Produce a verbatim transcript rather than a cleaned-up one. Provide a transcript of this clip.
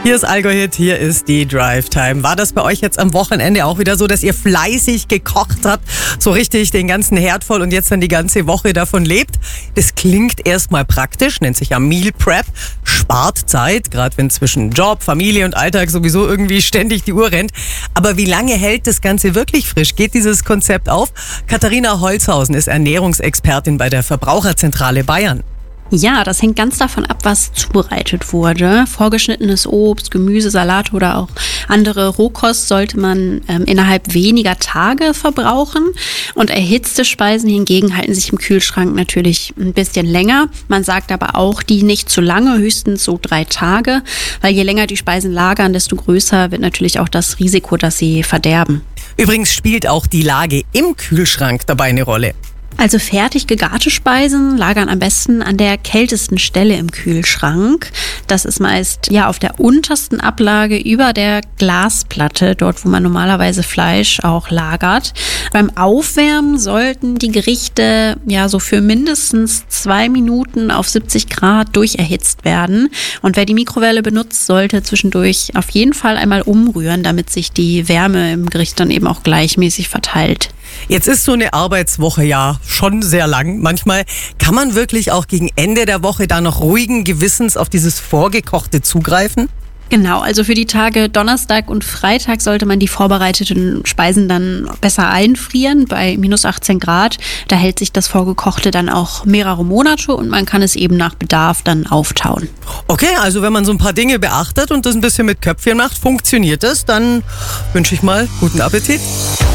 Hier ist Allgäu-Hit, hier ist die Drive Time. War das bei euch jetzt am Wochenende auch wieder so, dass ihr fleißig gekocht habt, so richtig den ganzen Herd voll und jetzt dann die ganze Woche davon lebt? Das klingt erstmal praktisch, nennt sich ja Meal Prep, spart Zeit, gerade wenn zwischen Job, Familie und Alltag sowieso irgendwie ständig die Uhr rennt. Aber wie lange hält das Ganze wirklich frisch? Geht dieses Konzept auf? Katharina Holzhausen ist Ernährungsexpertin bei der Verbraucherzentrale Bayern. Ja, das hängt ganz davon ab, was zubereitet wurde. Vorgeschnittenes Obst, Gemüse, Salat oder auch andere Rohkost sollte man ähm, innerhalb weniger Tage verbrauchen. Und erhitzte Speisen hingegen halten sich im Kühlschrank natürlich ein bisschen länger. Man sagt aber auch, die nicht zu lange, höchstens so drei Tage. Weil je länger die Speisen lagern, desto größer wird natürlich auch das Risiko, dass sie verderben. Übrigens spielt auch die Lage im Kühlschrank dabei eine Rolle. Also fertig gegarte Speisen lagern am besten an der kältesten Stelle im Kühlschrank. Das ist meist ja auf der untersten Ablage über der Glasplatte, dort wo man normalerweise Fleisch auch lagert. Beim Aufwärmen sollten die Gerichte ja so für mindestens zwei Minuten auf siebzig Grad durcherhitzt werden. Und wer die Mikrowelle benutzt, sollte zwischendurch auf jeden Fall einmal umrühren, damit sich die Wärme im Gericht dann eben auch gleichmäßig verteilt. Jetzt ist so eine Arbeitswoche ja schon sehr lang. Manchmal kann man wirklich auch gegen Ende der Woche da noch ruhigen Gewissens auf dieses Vorgekochte zugreifen? Genau, also für die Tage Donnerstag und Freitag sollte man die vorbereiteten Speisen dann besser einfrieren bei minus achtzehn Grad. Da hält sich das Vorgekochte dann auch mehrere Monate und man kann es eben nach Bedarf dann auftauen. Okay, also wenn man so ein paar Dinge beachtet und das ein bisschen mit Köpfchen macht, funktioniert das, dann wünsche ich mal guten Appetit.